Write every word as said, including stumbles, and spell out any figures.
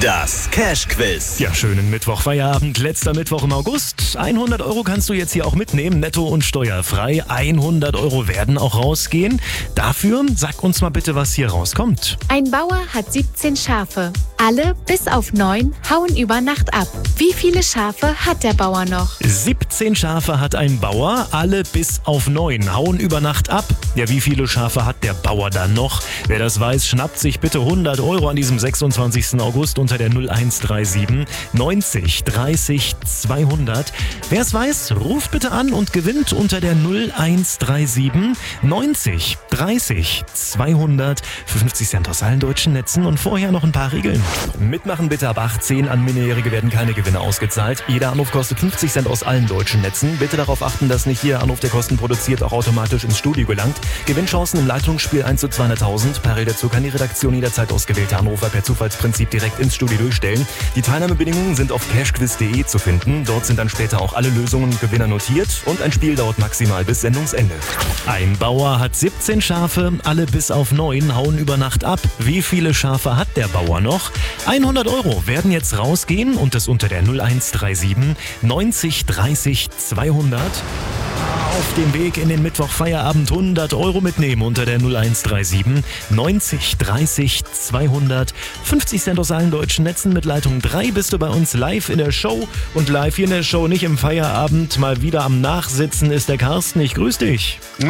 Das Cash-Quiz. Ja, schönen Mittwoch, Feierabend, letzter Mittwoch im August. hundert Euro kannst du jetzt hier auch mitnehmen, netto und steuerfrei. hundert Euro werden auch rausgehen. Dafür sag uns mal bitte, was hier rauskommt. Ein Bauer hat siebzehn Schafe. Alle, bis auf neun, hauen über Nacht ab. Wie viele Schafe hat der Bauer noch? siebzehn Schafe hat ein Bauer, alle bis auf neun hauen über Nacht ab. Ja, wie viele Schafe hat der Bauer dann noch? Wer das weiß, schnappt sich bitte hundert Euro an diesem sechsundzwanzigsten August unter der null eins drei sieben neunzig dreißig zweihundert. Wer es weiß, ruft bitte an und gewinnt unter der null eins drei sieben neunzig dreißig zweihundert für fünfzig Cent aus allen deutschen Netzen und vorher noch ein paar Regeln. Mitmachen bitte ab achtzehn, an Minderjährige werden keine Gewinne ausgezahlt. Jeder Anruf kostet fünfzig Cent aus allen deutschen Netzen. Bitte darauf achten, dass nicht jeder Anruf, der Kosten produziert, auch automatisch ins Studio gelangt. Gewinnchancen im Leitungsspiel eins zu zweihunderttausend. Parallel dazu kann die Redaktion jederzeit ausgewählte Anrufer per Zufallsprinzip direkt ins Studio durchstellen. Die Teilnahmebedingungen sind auf cashquiz punkt de zu finden. Dort sind dann später auch alle Lösungen und Gewinner notiert und ein Spiel dauert maximal bis Sendungsende. Ein Bauer hat siebzehn Schafe, alle bis auf neun hauen über Nacht ab. Wie viele Schafe hat der Bauer noch? hundert Euro werden jetzt rausgehen und das unter der null eins drei sieben neunzig dreißig zweihundert. Auf dem Weg in den Mittwoch Feierabend hundert Euro mitnehmen unter der null eins drei sieben neunzig dreißig zweihundert. fünfzig Cent aus allen deutschen Netzen. Mit Leitung drei bist du bei uns live in der Show. Und live hier in der Show, nicht im Feierabend, mal wieder am Nachsitzen ist der Carsten. Ich grüße dich.